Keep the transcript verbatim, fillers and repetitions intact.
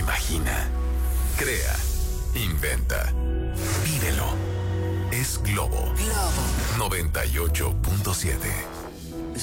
Imagina, crea, inventa, vívelo. Es Globo Globo noventa y ocho punto siete.